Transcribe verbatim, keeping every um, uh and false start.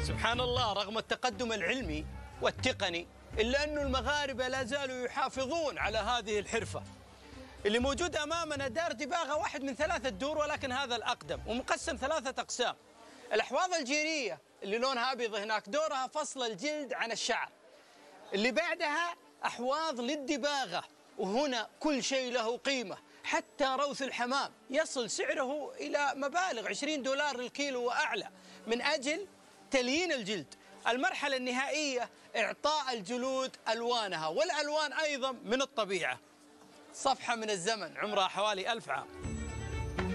سبحان الله، رغم التقدم العلمي والتقني إلا أن المغاربة لا زالوا يحافظون على هذه الحرفة. اللي موجود أمامنا دار دباغة واحد من ثلاثة دور، ولكن هذا الأقدم ومقسم ثلاثة أقسام. الأحواض الجيرية اللي لونها أبيض هناك دورها فصل الجلد عن الشعر. اللي بعدها أحواض للدباغة، وهنا كل شيء له قيمة، حتى روث الحمام يصل سعره إلى مبالغ عشرين دولار للكيلو وأعلى من أجل تليين الجلد. المرحلة النهائية إعطاء الجلود ألوانها، والألوان أيضا من الطبيعة. صفحة من الزمن عمرها حوالي ألف عام.